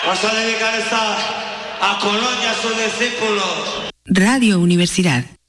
Vamos a dedicar esta a Colón y a sus discípulos. Radio Universidad.